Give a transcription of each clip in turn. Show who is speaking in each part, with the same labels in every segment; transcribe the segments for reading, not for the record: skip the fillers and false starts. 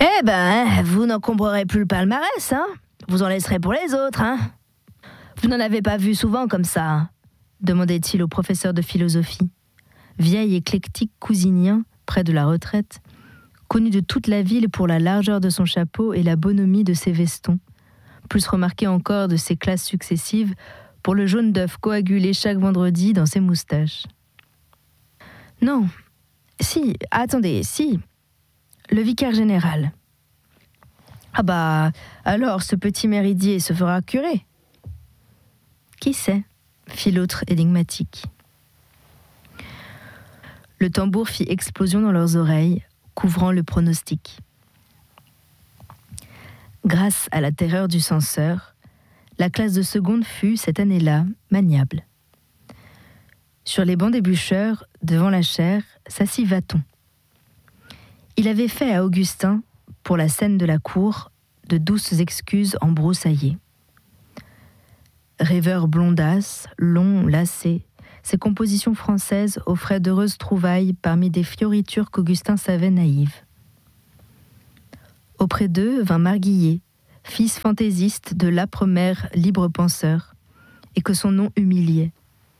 Speaker 1: Eh ben, vous n'encombrerez plus le palmarès, hein. Vous en laisserez pour les autres, hein. Vous n'en avez pas vu souvent comme ça, hein, demandait-il au professeur de philosophie, vieil éclectique cousinien, près de la retraite, connu de toute la ville pour la largeur de son chapeau et la bonhomie de ses vestons, plus remarqué encore de ses classes successives pour le jaune d'œuf coagulé chaque vendredi dans ses moustaches. Non, si, attendez, si, le vicaire général. Ah bah, alors ce petit Méridier se fera curé. Qui sait, fit l'autre énigmatique. Le tambour fit explosion dans leurs oreilles, couvrant le pronostic. Grâce à la terreur du censeur, la classe de seconde fut, cette année-là, maniable. Sur les bancs des bûcheurs, devant la chaire, s'assit Vaton. Il avait fait à Augustin, pour la scène de la cour, de douces excuses embroussaillées. Rêveur blondasse, long, lassé, ses compositions françaises offraient d'heureuses trouvailles parmi des fioritures qu'Augustin savait naïves. Auprès d'eux vint Marguillet, fils fantaisiste de l'âpre mère libre penseur, et que son nom humiliait.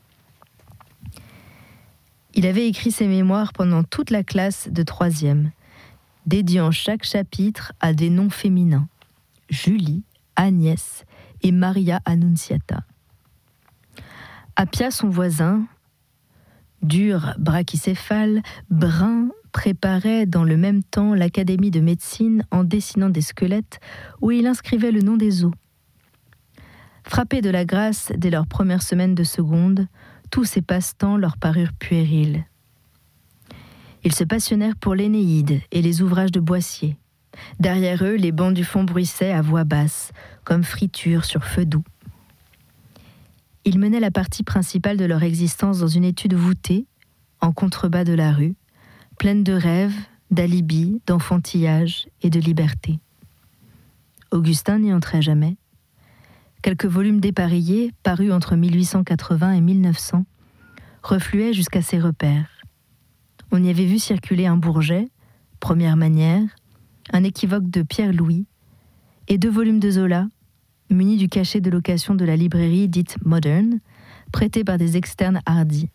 Speaker 1: Il avait écrit ses mémoires pendant toute la classe de troisième, dédiant chaque chapitre à des noms féminins, Julie, Agnès et Maria Annunziata. Appia, son voisin, dur brachycéphale, brun, préparait dans le même temps l'académie de médecine en dessinant des squelettes où il inscrivait le nom des os. Frappés de la grâce dès leur première semaine de seconde, tous ces passe-temps leur parurent puérils. Ils se passionnèrent pour l'Énéide et les ouvrages de Boissier. Derrière eux, les bancs du fond bruissaient à voix basse, comme friture sur feu doux. Ils menaient la partie principale de leur existence dans une étude voûtée, en contrebas de la rue, pleine de rêves, d'alibis, d'enfantillage et de liberté. Augustin n'y entrait jamais. Quelques volumes dépareillés, parus entre 1880 et 1900, refluaient jusqu'à ses repères. On y avait vu circuler un Bourget, Première manière, un équivoque de Pierre-Louis, et 2 volumes de Zola, munis du cachet de location de la librairie dite moderne, prêtés par des externes hardis.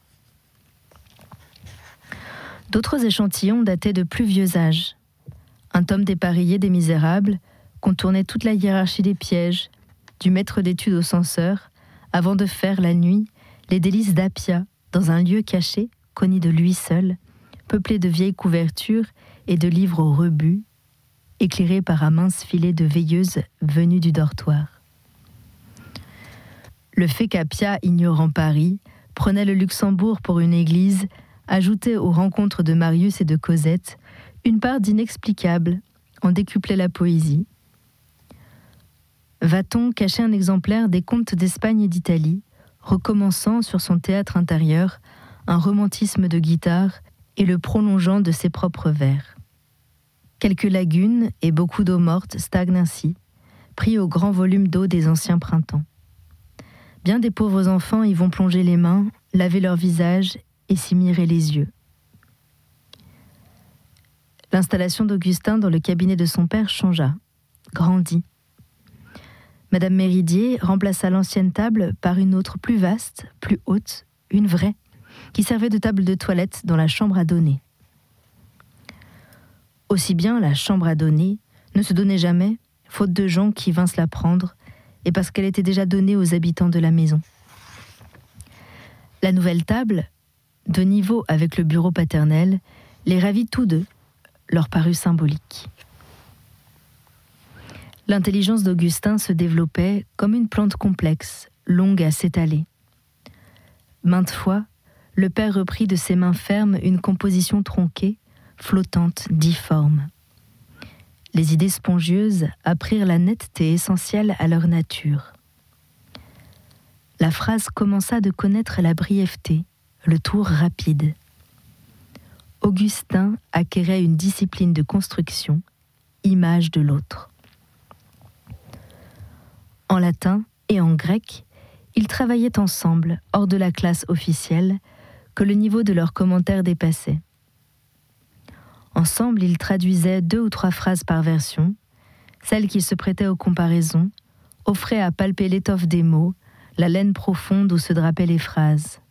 Speaker 1: D'autres échantillons dataient de plus vieux âges. Un tome dépareillé des Misérables contournait toute la hiérarchie des pièges, du maître d'études au censeur, avant de faire la nuit les délices d'Appia, dans un lieu caché, connu de lui seul, peuplé de vieilles couvertures et de livres au rebut, éclairé par un mince filet de veilleuses venues du dortoir. Le fait qu'Appia, ignorant Paris, prenait le Luxembourg pour une église, ajoutait aux rencontres de Marius et de Cosette une part d'inexplicable, en décuplait la poésie. Va-t-on cacher un exemplaire des contes d'Espagne et d'Italie, recommençant sur son théâtre intérieur un romantisme de guitare et le prolongeant de ses propres vers. Quelques lagunes et beaucoup d'eau morte stagnent ainsi, pris au grand volume d'eau des anciens printemps. Bien des pauvres enfants y vont plonger les mains, laver leur visage et s'y mirer les yeux. L'installation d'Augustin dans le cabinet de son père changea, grandit. Madame Méridier remplaça l'ancienne table par une autre plus vaste, plus haute, une vraie, qui servait de table de toilette dans la chambre à donner. Aussi bien la chambre à donner ne se donnait jamais, faute de gens qui vinssent la prendre, et parce qu'elle était déjà donnée aux habitants de la maison. La nouvelle table, de niveau avec le bureau paternel, les ravit tous deux, leur parut symbolique. L'intelligence d'Augustin se développait comme une plante complexe, longue à s'étaler. Maintes fois, le père reprit de ses mains fermes une composition tronquée, flottante, difforme. Les idées spongieuses apprirent la netteté essentielle à leur nature. La phrase commença de connaître la brièveté, le tour rapide. Augustin acquérait une discipline de construction, image de l'autre. En latin et en grec, ils travaillaient ensemble, hors de la classe officielle, que le niveau de leurs commentaires dépassait. Ensemble, ils traduisaient 2 ou 3 phrases par version, celles qui se prêtaient aux comparaisons, offraient à palper l'étoffe des mots, la laine profonde où se drapaient les phrases.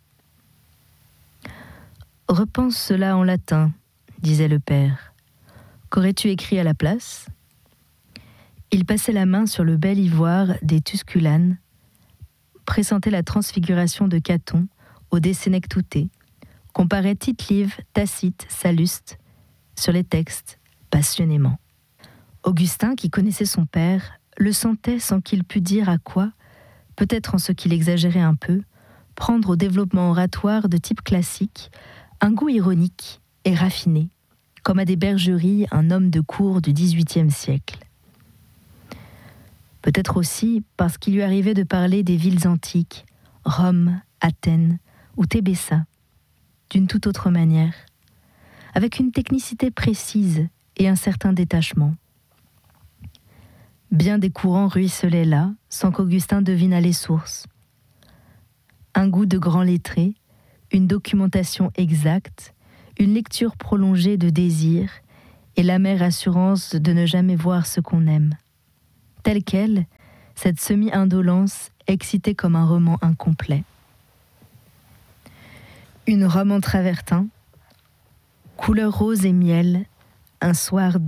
Speaker 1: « Repense cela en latin, » disait le père. « Qu'aurais-tu écrit à la place ?» Il passait la main sur le bel ivoire des Tusculanes, pressentait la transfiguration de Caton au De Senectute, comparait Tite-Live, Tacite, Salluste sur les textes passionnément. Augustin, qui connaissait son père, le sentait sans qu'il pût dire à quoi, peut-être en ce qu'il exagérait un peu, prendre au développement oratoire de type classique un goût ironique et raffiné, comme à des bergeries un homme de cour du XVIIIe siècle. Peut-être aussi parce qu'il lui arrivait de parler des villes antiques, Rome, Athènes ou Tébessa, d'une toute autre manière, avec une technicité précise et un certain détachement. Bien des courants ruisselaient là, sans qu'Augustin devinât les sources. Un goût de grand lettré, une documentation exacte, une lecture prolongée de désir et l'amère assurance de ne jamais voir ce qu'on aime. Telle quelle, cette semi-indolence excitait comme un roman incomplet. Une Rome en travertin, couleur rose et miel, un soir